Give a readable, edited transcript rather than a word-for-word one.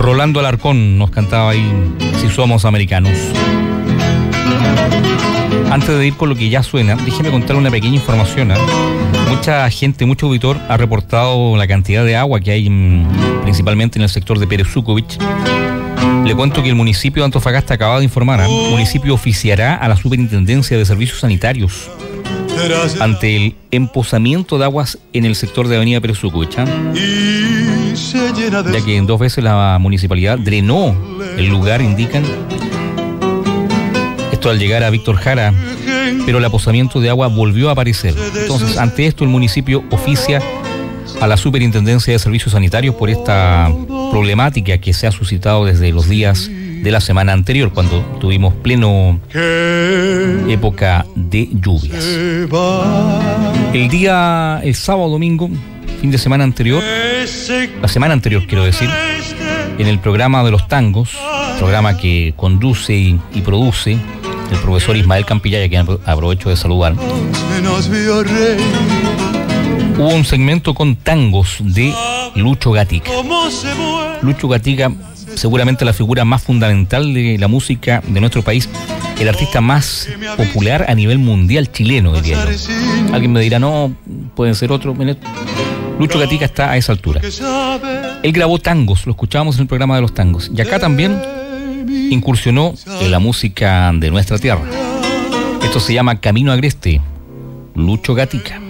Rolando Alarcón nos cantaba ahí Si Somos Americanos. Antes de ir con lo que ya suena, déjeme contarle una pequeña información. Mucha gente, mucho auditor ha reportado la cantidad de agua que hay principalmente en el sector de Pérez Sukovich. Le cuento que el municipio de Antofagasta acaba de informar, el municipio oficiará a la Superintendencia de Servicios Sanitarios ante el empozamiento de aguas en el sector de Avenida Pérez Sukovich, ya que 2 veces la municipalidad drenó el lugar, indican. Esto al llegar a Víctor Jara, pero el apozamiento de agua volvió a aparecer. Entonces, ante esto, el municipio oficia a la Superintendencia de Servicios Sanitarios por esta problemática que se ha suscitado desde los días de la semana anterior, cuando tuvimos pleno época de lluvias. El sábado, domingo, fin de semana anterior, la semana anterior quiero decir, en el programa de los tangos, programa que conduce y produce el profesor Ismael Campillaya, que aprovecho de saludar, hubo un segmento con tangos de Lucho Gatica. Lucho Gatica, seguramente la figura más fundamental de la música de nuestro país, el artista más popular a nivel mundial chileno, diría yo. Alguien me dirá, no, pueden ser otro. Lucho Gatica está a esa altura. Él grabó tangos, lo escuchábamos en el programa de los tangos. Y acá también incursionó en la música de nuestra tierra. Esto se llama Camino Agreste, Lucho Gatica.